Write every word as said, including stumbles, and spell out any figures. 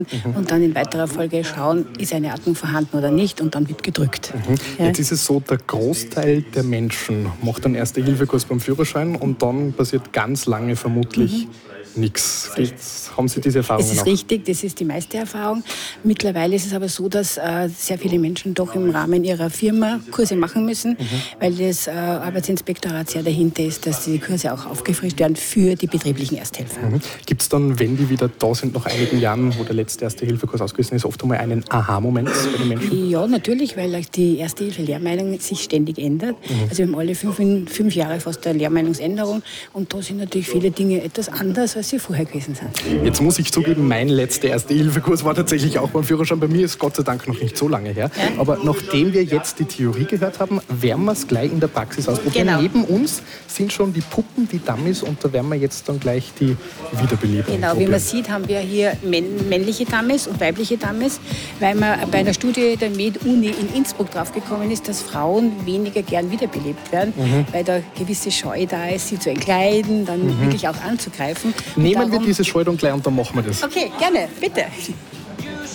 Mhm. Und dann in weiterer Folge schauen, ist eine Atmung vorhanden oder nicht, und dann wird gedrückt. Mhm. Ja. Jetzt ist es so, der Großteil der Menschen macht einen Erste-Hilfe-Kurs beim Führerschein und dann passiert ganz lange vermutlich mhm. nichts. Haben Sie diese Erfahrung Es ist noch? richtig, das ist die meiste Erfahrung. Mittlerweile ist es aber so, dass äh, sehr viele Menschen doch im Rahmen ihrer Firma Kurse machen müssen, mhm. weil das äh, Arbeitsinspektorat sehr dahinter ist, dass die Kurse auch aufgefrischt werden für die betrieblichen Ersthelfer. Mhm. Gibt es dann, wenn die wieder da sind, nach einigen Jahren, wo der letzte Erste-Hilfe-Kurs ausgewiesen ist, oft einmal einen Aha-Moment bei den Menschen? Ja, natürlich, weil die Erste-Hilfe-Lehrmeinung sich ständig ändert. Mhm. Also wir haben alle fünf, fünf Jahre fast eine Lehrmeinungsänderung, und da sind natürlich viele Dinge etwas anders, als sie vorher gewesen sind. Jetzt muss ich zugeben, mein letzter Erste-Hilfe-Kurs war tatsächlich auch beim Führerschein. Bei mir ist Gott sei Dank noch nicht so lange her. Ja? Aber nachdem wir jetzt die Theorie gehört haben, werden wir es gleich in der Praxis ausprobieren. Genau. Neben uns sind schon die Puppen, die Dummies, und da werden wir jetzt dann gleich die Wiederbelebung Genau, probieren. wie man sieht, haben wir hier männliche Dummies und weibliche Dummies, weil man bei einer Studie der Med-Uni in Innsbruck draufgekommen ist, dass Frauen weniger gern wiederbelebt werden, mhm. weil da gewisse Scheu da ist, sie zu entkleiden, dann mhm. wirklich auch anzugreifen. Und Nehmen darum wir diese Scheu gleich und dann machen wir das. Okay, gerne, bitte.